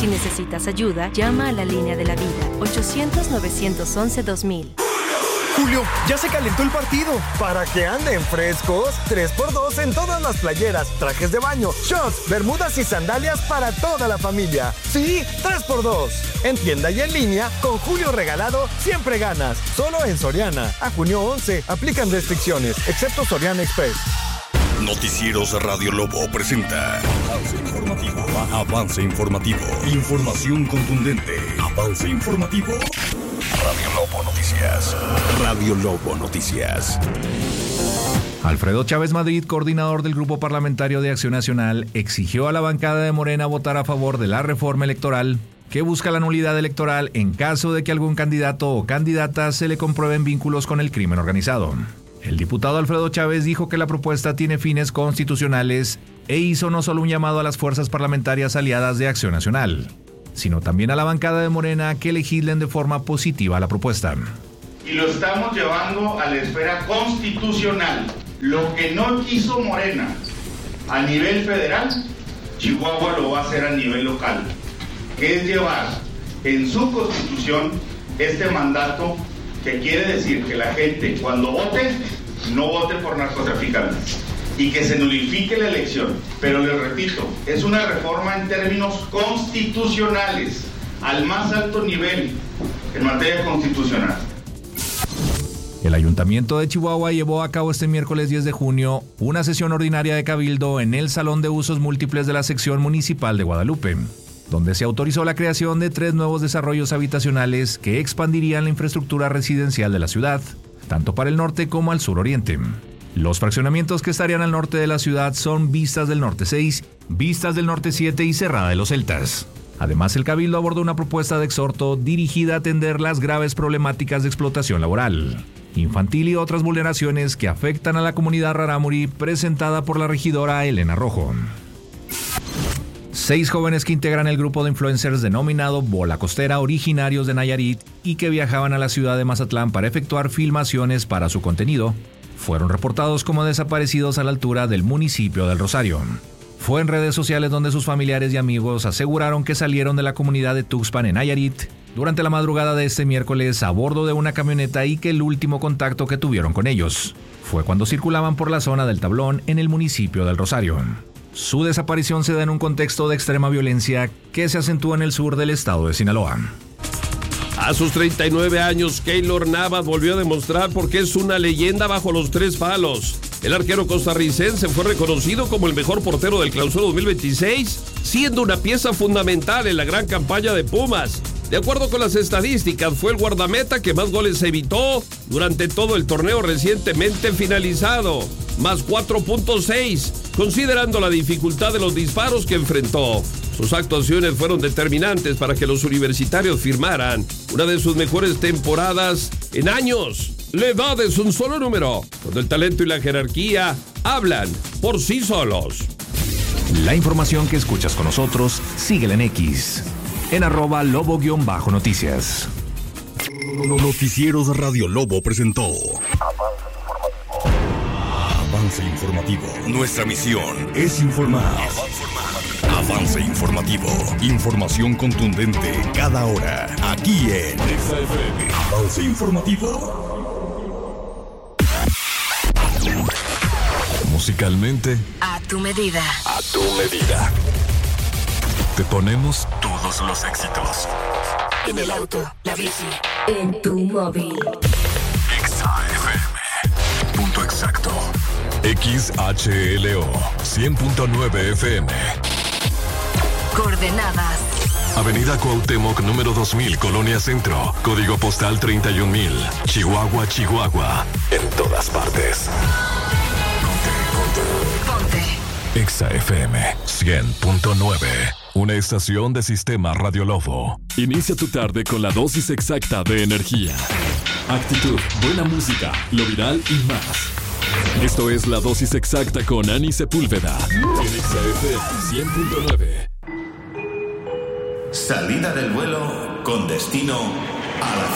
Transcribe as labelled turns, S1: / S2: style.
S1: Si necesitas ayuda, llama a la línea de la vida, 800-911-2000.
S2: Julio, ya se calentó el partido. Para que anden frescos, 3x2 en todas las playeras, trajes de baño, shorts, bermudas y sandalias para toda la familia. Sí, 3x2. En tienda y en línea, con Julio regalado, siempre ganas. Solo en Soriana. A junio 11, aplican restricciones, excepto Soriana Express.
S3: Noticieros Radio Lobo presenta Avance Informativo. Avance Informativo. Información contundente. Avance Informativo. Radio Lobo Noticias. Radio Lobo Noticias.
S4: Alfredo Chávez Madrid, coordinador del Grupo Parlamentario de Acción Nacional, exigió a la bancada de Morena votar a favor de la reforma electoral que busca la nulidad electoral en caso de que algún candidato o candidata se le comprueben vínculos con el crimen organizado. El diputado Alfredo Chávez dijo que la propuesta tiene fines constitucionales e hizo no solo un llamado a las fuerzas parlamentarias aliadas de Acción Nacional, sino también a la bancada de Morena que legislen de forma positiva la propuesta.
S5: Y lo estamos llevando a la esfera constitucional. Lo que no quiso Morena a nivel federal, Chihuahua lo va a hacer a nivel local, que es llevar en su constitución este mandato que quiere decir que la gente cuando vote, no vote por narcotraficantes y que se nulifique la elección. Pero les repito, es una reforma en términos constitucionales, al más alto nivel en materia constitucional.
S4: El Ayuntamiento de Chihuahua llevó a cabo este miércoles 10 de junio una sesión ordinaria de cabildo en el Salón de Usos Múltiples de la Sección Municipal de Guadalupe, donde se autorizó la creación de 3 nuevos desarrollos habitacionales que expandirían la infraestructura residencial de la ciudad, tanto para el norte como al suroriente. Los fraccionamientos que estarían al norte de la ciudad son Vistas del Norte 6, Vistas del Norte 7 y Cerrada de los Celtas. Además, el Cabildo abordó una propuesta de exhorto dirigida a atender las graves problemáticas de explotación laboral, infantil y otras vulneraciones que afectan a la comunidad rarámuri, presentada por la regidora Elena Rojo. 6 jóvenes que integran el grupo de influencers denominado Bola Costera, originarios de Nayarit y que viajaban a la ciudad de Mazatlán para efectuar filmaciones para su contenido, fueron reportados como desaparecidos a la altura del municipio del Rosario. Fue en redes sociales donde sus familiares y amigos aseguraron que salieron de la comunidad de Tuxpan en Nayarit durante la madrugada de este miércoles a bordo de una camioneta y que el último contacto que tuvieron con ellos fue cuando circulaban por la zona del Tablón en el municipio del Rosario. Su desaparición se da en un contexto de extrema violencia que se acentúa en el sur del estado de Sinaloa.
S6: A sus 39 años, Keylor Navas volvió a demostrar por qué es una leyenda bajo los 3 palos. El arquero costarricense fue reconocido como el mejor portero del Clausura 2026, siendo una pieza fundamental en la gran campaña de Pumas. De acuerdo con las estadísticas, fue el guardameta que más goles evitó durante todo el torneo recientemente finalizado, más 4.6, considerando la dificultad de los disparos que enfrentó. Sus actuaciones fueron determinantes para que los universitarios firmaran una de sus mejores temporadas en años. La edad es un solo número, cuando el talento y la jerarquía hablan por sí solos.
S4: La información que escuchas con nosotros, síguela en X, en @lobo_noticias.
S3: Noticieros Radio Lobo presentó Avance Informativo. Nuestra misión es informar. Avance Informativo. Información contundente cada hora. Aquí en XFM. Avance Informativo. Musicalmente,
S1: A tu medida.
S3: a tu medida. Te ponemos todos los éxitos.
S1: En el auto, la bici, en tu móvil.
S3: XFM. Punto exacto. XHLO 100.9 FM.
S1: Coordenadas.
S3: Avenida Cuauhtémoc, número 2000, Colonia Centro. Código postal 31000. Chihuahua, Chihuahua. En todas partes.
S1: Ponte.
S3: Exa FM 100.9. Una estación de Sistema Radio Lobo.
S7: Inicia tu tarde con la dosis exacta de energía, actitud, buena música, lo viral y más. Esto es la dosis exacta con Ani Sepúlveda en Exa FM 100.9.
S8: Salida del vuelo con destino a la